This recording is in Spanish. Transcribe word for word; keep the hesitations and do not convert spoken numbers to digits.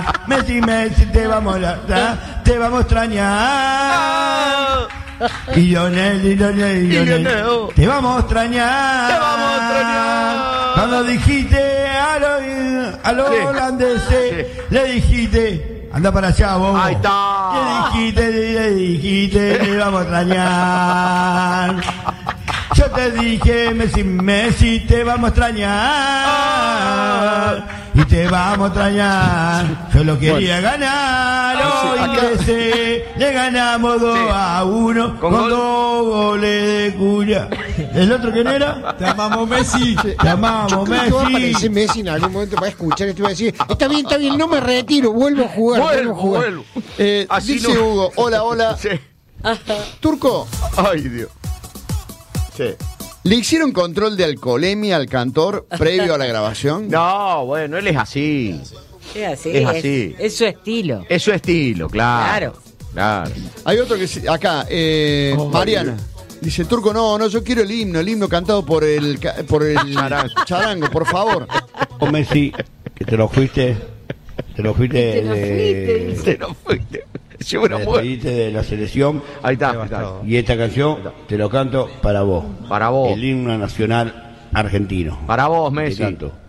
Messi, Messi, te vamos a, te vamos a extrañar. Y Lionel, y Lionel, y Lionel, te vamos a extrañar. Te vamos a extrañar. Cuando dijiste a los a los Sí. holandeses, Sí. le dijiste, anda para allá, vos. Ahí está. Le dijiste, le dijiste, te vamos a extrañar. Yo te dije, Messi, Messi, te vamos a extrañar. Y te vamos a extrañar. Yo lo quería Bueno. ganar. Ah, sí, Los acá. ingleses le ganamos dos Sí. a uno Con con, gol. dos goles de cuya. ¿El otro quién era? Te amamos, Messi. Te amamos, Yo creo que va a aparecer Messi. Messi en algún momento para escuchar esto y va a decir, está bien, está bien, no me retiro, vuelvo a jugar, vuelvo, Vuelvo, a jugar. vuelvo. Eh, Así dice no. Hugo, hola, hola. Sí. Turco, Ay, Dios. Sí. ¿le hicieron control de alcoholemia al cantor previo a la grabación? No, bueno, él es así. Es así. Es así. Es su estilo. Es su estilo, claro. Claro. Claro. Hay otro que se- acá, eh, Oh, Mariana. Dice, Turco, no, no, yo quiero el himno, el himno cantado por el, ca- por el Charango. charango, por favor. Oh, Messi, que te lo fuiste. Te lo fuiste. Te lo fuiste, de- Se nos fuiste. Se hubiera te muerto. despediste de la selección. Ahí está, ahí está. Y esta canción te lo canto para vos. Para vos. El himno nacional argentino. Para vos, Te Messi. canto.